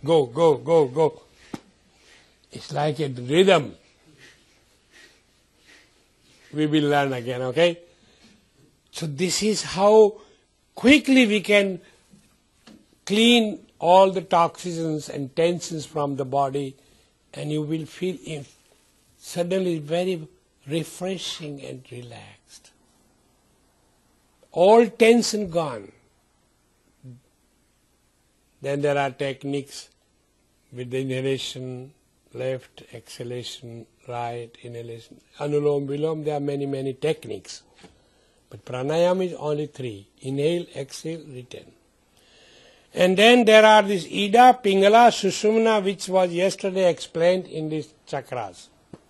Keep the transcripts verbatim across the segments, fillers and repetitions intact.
go, go, go, go. It's like a rhythm. We will learn again, okay? So this is how quickly we can clean all the toxins and tensions from the body, and you will feel in suddenly very refreshing and relaxed. All tension gone. Then there are techniques with the inhalation, left, exhalation, right, inhalation, anulom, vilom, there are many, many techniques. But pranayama is only three, inhale, exhale, retain. And then there are these Ida, Pingala, Sushumna, which was yesterday explained in these chakras.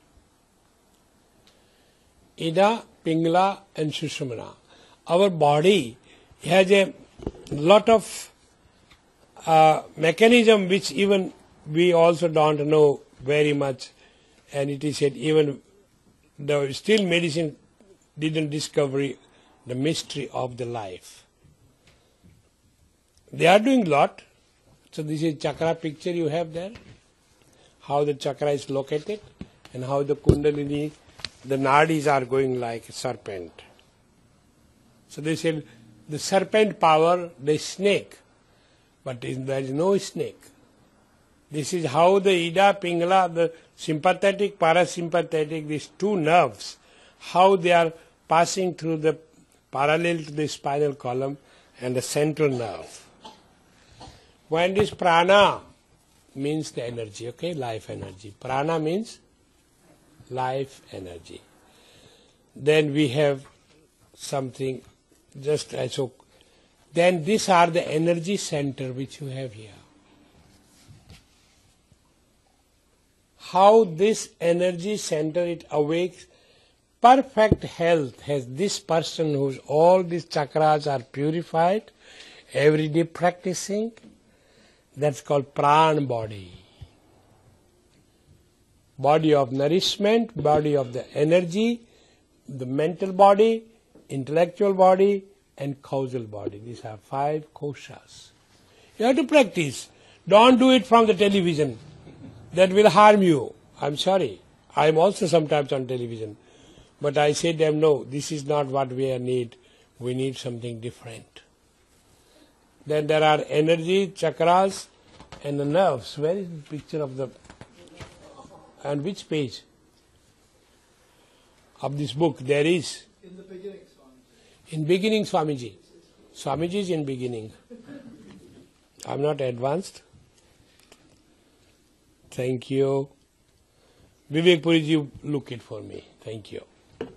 Ida, Pingala and Sushumna. Our body has a lot of uh, mechanism which even we also don't know very much, and it is said even the still medicine didn't discover the mystery of the life. They are doing a lot. So this is chakra picture you have there, how the chakra is located and how the kundalini, the nadis are going like a serpent. So they said the serpent power, the snake, but there is no snake. This is how the Ida, Pingala, the sympathetic, parasympathetic, these two nerves, how they are passing through the parallel to the spinal column and the central nerve. When this prana means the energy, okay, life energy. Prana means life energy. Then we have something just as so. Then these are the energy center which you have here. How this energy center, it awakes perfect health, has this person whose all these chakras are purified, every day practicing. That's called pran body. Body of nourishment, body of the energy, the mental body, intellectual body, and causal body. These are five koshas. You have to practice. Don't do it from the television. That will harm you. I'm sorry. I'm also sometimes on television. But I say to them, no, this is not what we need. We need something different. Then there are energy, chakras, and the nerves. Where is the picture of the... And which page of this book there is? In the beginning, Swamiji. In beginning, Swamiji. Swamiji is in beginning. I'm not advanced. Thank you. Vivek Puriji, look it for me. Thank you.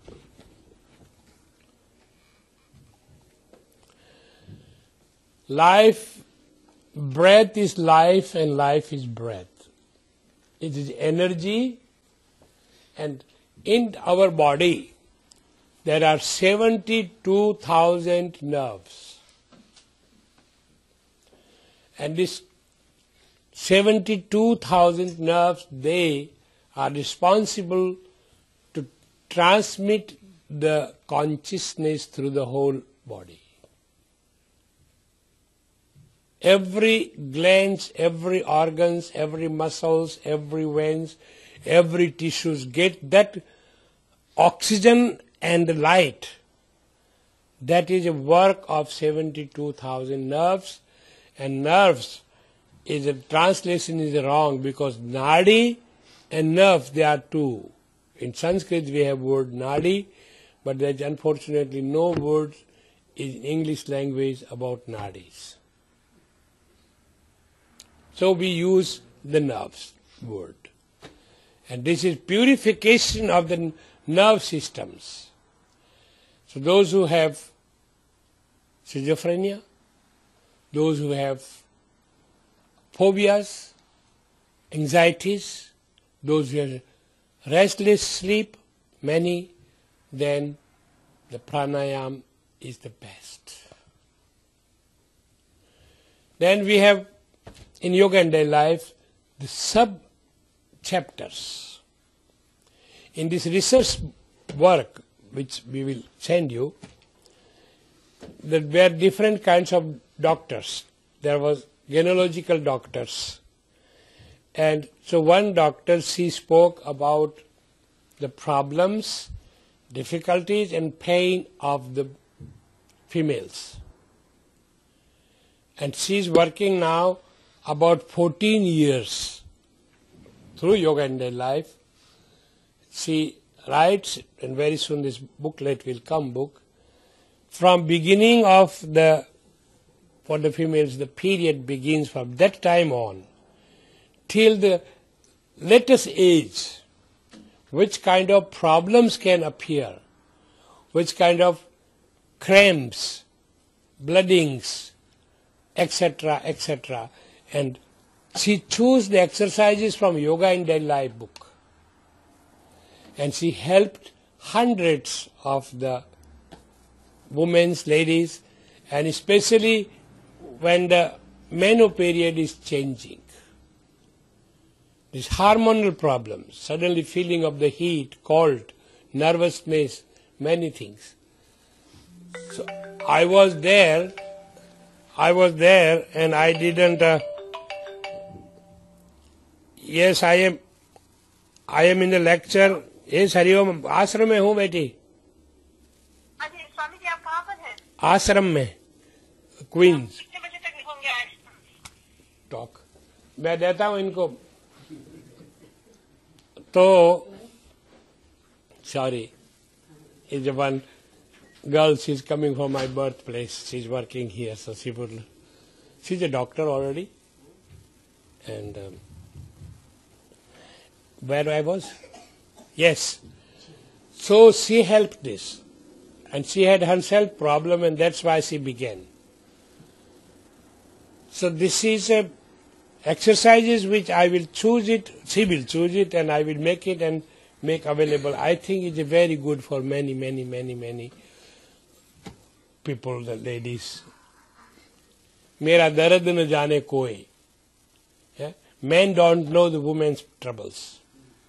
Life, breath is life and life is breath. It is energy, and in our body there are seventy-two thousand nerves. And this seventy-two thousand nerves, they are responsible to transmit the consciousness through the whole body. Every glands, every organs, every muscles, every veins, every tissues get that oxygen and light. That is a work of seventy-two thousand nerves, and nerves is a translation is wrong because nadi and nerve, they are two. In Sanskrit we have word nadi, but there is unfortunately no word in English language about nadis. So we use the nerves word. And this is purification of the nerve systems. So those who have schizophrenia, those who have phobias, anxieties, those who have restless sleep, many, then the pranayama is the best. Then we have in Yoga and Daily Life the sub-chapters. In this research work, which we will send you, there were different kinds of doctors. There was gynecological doctors, And so one doctor, she spoke about the problems, difficulties and pain of the females. And she's working now about fourteen years through Yoga in Daily Life. She writes, and very soon this booklet will come, book, from beginning of the, for the females, the period begins from that time on till the latest age, which kind of problems can appear, which kind of cramps, bloodings, et cetera, et cetera. And she chose the exercises from Yoga in Daily Life book. And she helped hundreds of the women's, ladies, and especially when the menopause period is changing. These hormonal problems, suddenly feeling of the heat, cold, nervousness, many things. So I was there, I was there and I didn't, uh, yes I am, I am in the lecture, yes Hariom आश्रम में हूँ बेटी अरे स्वामी जी आप कहाँ पर हैं? आश्रम में क्वींस कितने बजे तक होंगे आज? टॉक मैं देता हूँ इनको तो sorry is one girl, she's coming from my birthplace, she's working here, so she would, she's a doctor already. And um, where I was? Yes. So she helped this. And she had herself problem and that's why she began. So this is a exercises which I will choose it, she will choose it and I will make it and make available. I think it's very good for many, many, many, many people, the ladies. Mera darad न जाने कोई. Yeah? Men don't know the women's troubles.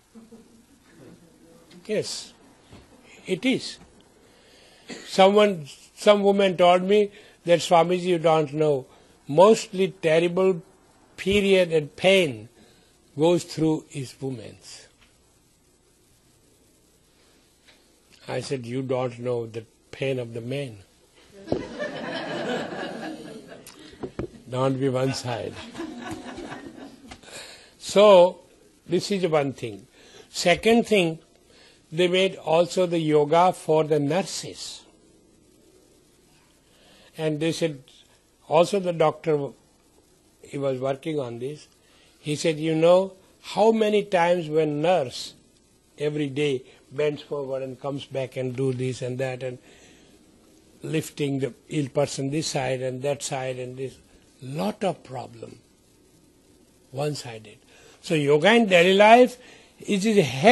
Yes, it is. Someone, some woman told me that Swamiji, you don't know, mostly terrible period and pain goes through is women's. I said, you don't know the pain of the men. Don't be one side. So, this is one thing. Second thing, they made also the yoga for the nurses. And they said, also the doctor, he was working on this, he said, you know, how many times when nurse every day bends forward and comes back and do this and that and lifting the ill person this side and that side and this, lot of problem, one-sided. So yoga in daily life is a